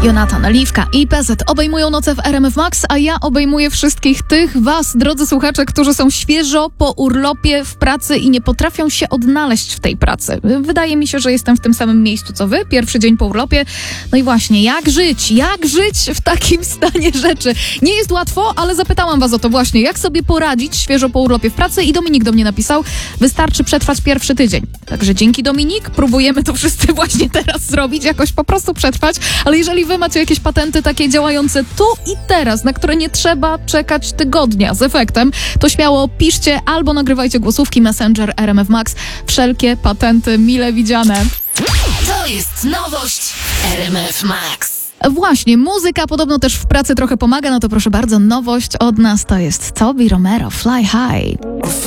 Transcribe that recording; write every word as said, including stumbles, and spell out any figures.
Jonatan, Liwka i P Z obejmują noce w R M F Max, a ja obejmuję wszystkich tych was, drodzy słuchacze, którzy są świeżo po urlopie w pracy i nie potrafią się odnaleźć w tej pracy. Wydaje mi się, że jestem w tym samym miejscu co wy, pierwszy dzień po urlopie. No i właśnie, jak żyć? Jak żyć w takim stanie rzeczy? Nie jest łatwo, ale zapytałam was o to właśnie, jak sobie poradzić świeżo po urlopie w pracy i Dominik do mnie napisał, wystarczy przetrwać pierwszy tydzień. Także dzięki Dominik, próbujemy to wszyscy właśnie teraz zrobić, jakoś po prostu przetrwać, ale jeżeli wy macie jakieś patenty takie działające tu i teraz, na które nie trzeba czekać tygodnia z efektem, to śmiało piszcie albo nagrywajcie głosówki Messenger R M F Max. Wszelkie patenty mile widziane. To jest nowość R M F Max. Właśnie, muzyka podobno też w pracy trochę pomaga, no to proszę bardzo, nowość od nas to jest Tobi Romero, Fly High.